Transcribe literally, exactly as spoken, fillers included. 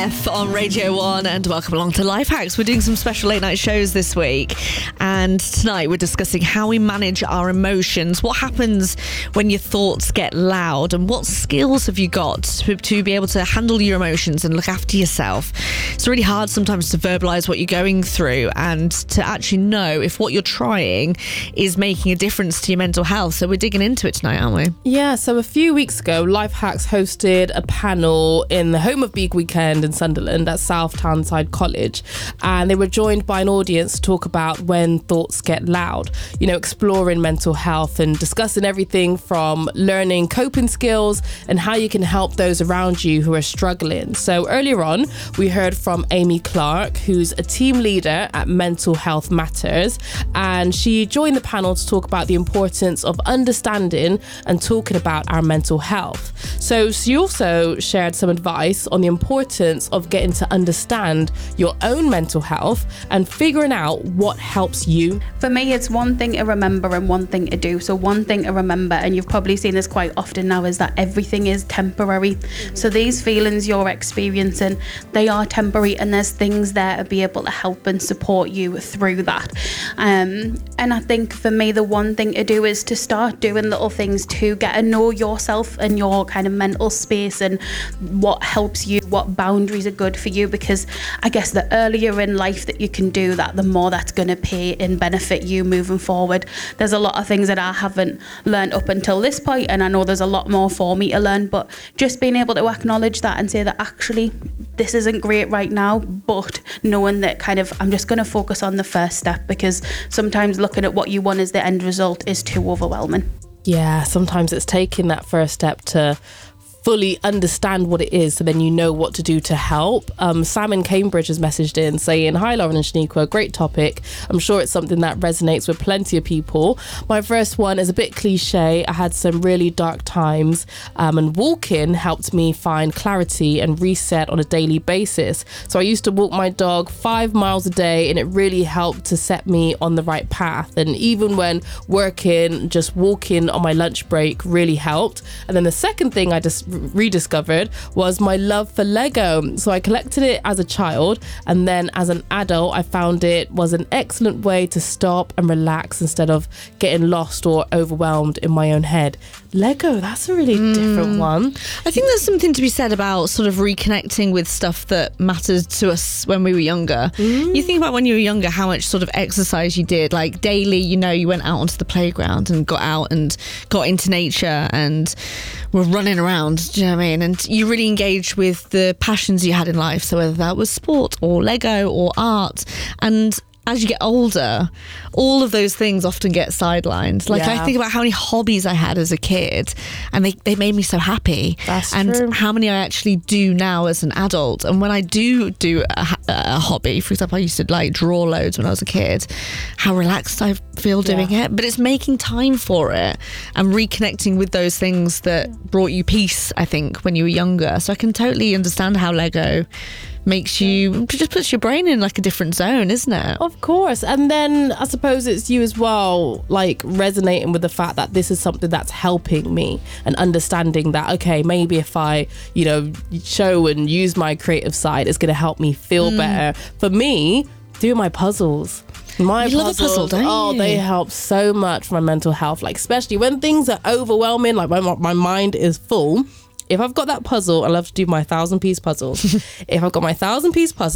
Beth on Radio one, and welcome along to Life Hacks. We're doing some special late night shows this week, and tonight we're discussing how we manage our emotions. What happens when your thoughts get loud, and what skills have you got to, to be able to handle your emotions and look after yourself? It's really hard sometimes to verbalise what you're going through and to actually know if what you're trying is making a difference to your mental health. So we're digging into it tonight, aren't we? Yeah, so a few weeks ago, Life Hacks hosted a panel in the home of Big Weekend in Sunderland at South Townside College, and they were joined by an audience to talk about when thoughts get loud, you know, exploring mental health and discussing everything from learning coping skills and how you can help those around you who are struggling. So earlier on, we heard from Amy Clark, who's a team leader at Mental Health Matters, and she joined the panel to talk about the importance of understanding and talking about our mental health. So she also shared some advice on the importance of getting to understand your own mental health and figuring out what helps you. For me, it's one thing to remember and one thing to do. So one thing to remember, and you've probably seen this quite often now, is that everything is temporary. So these feelings you're experiencing, they are temporary, and there's things there to be able to help and support you through that. Um, and I think for me, the one thing to do is to start doing little things to get to know yourself and your kind of mental space and what helps you, what boundaries are good for you, because I guess the earlier in life that you can do that, the more that's going to pay and benefit you moving forward. There's a lot of things that I haven't learned up until this point, and I know there's a lot more for me to learn, but just being able to acknowledge that and say that actually this isn't great right now, but knowing that kind of I'm just going to focus on the first step, because sometimes looking at what you want as the end result is too overwhelming. Yeah, sometimes it's taking that first step to fully understand what it is, so then you know what to do to help. Um, Sam in Cambridge has messaged in saying, "Hi Lauren and Shaniqua, great topic. I'm sure it's something that resonates with plenty of people. My first one is a bit cliche. I had some really dark times um, and walking helped me find clarity and reset on a daily basis. So I used to walk my dog five miles a day, and it really helped to set me on the right path. And even when working, just walking on my lunch break really helped. And then the second thing I just rediscovered was my love for Lego. So I collected it as a child, and then as an adult I found it was an excellent way to stop and relax instead of getting lost or overwhelmed in my own head." Lego, that's a really mm. different one. I think there's something to be said about sort of reconnecting with stuff that mattered to us when we were younger. Mm. You think about when you were younger, how much sort of exercise you did, like daily, you know, you went out onto the playground and got out and got into nature and were running around, do you know what I mean? And you really engaged with the passions you had in life. So whether that was sport or Lego or art. And as you get older, all of those things often get sidelined. Like yeah. I think about how many hobbies I had as a kid, and they, they made me so happy. That's and true. How many I actually do now as an adult. And when I do do a, a hobby, for example, I used to like draw loads when I was a kid, how relaxed I feel doing yeah. it. But it's making time for it and reconnecting with those things that brought you peace, I think, when you were younger. So I can totally understand how Lego makes you, just puts your brain in like a different zone, isn't it? Of course. And then I suppose it's you as well, like resonating with the fact that this is something that's helping me, and understanding that, okay, maybe if I, you know, show and use my creative side, it's going to help me feel mm. better. For me, doing my puzzles. My you puzzles, love a puzzle, don't oh, you? they help so much for my mental health, like especially when things are overwhelming, like my, my mind is full. If I've got that puzzle, I love to do my thousand piece puzzles. If I've got my thousand piece puzzle,